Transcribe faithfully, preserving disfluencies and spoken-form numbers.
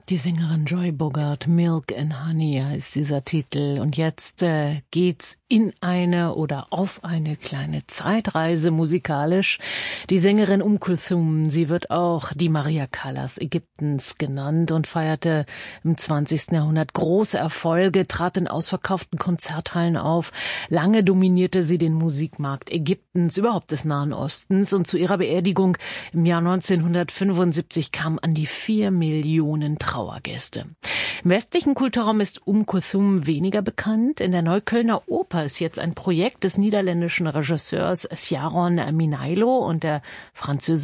Die Sängerin Joy Bogart, Milk and Honey heißt dieser Titel. Und jetzt äh, geht's in eine oder auf eine kleine Zeitreise musikalisch. Die Sängerin Umm Kulthum, sie wird auch die Maria Callas Ägyptens genannt und feierte im zwanzigsten Jahrhundert große Erfolge, trat in ausverkauften Konzerthallen auf. Lange dominierte sie den Musikmarkt Ägyptens, überhaupt des Nahen Ostens. Und zu ihrer Beerdigung im Jahr neunzehnhundertfünfundsiebzig kamen an die vier Millionen Trauergäste. Im westlichen Kulturraum ist Umm Kulthum weniger bekannt. In der Neuköllner Oper ist jetzt ein Projekt des niederländischen Regisseurs Sjaron Minailo und der französischen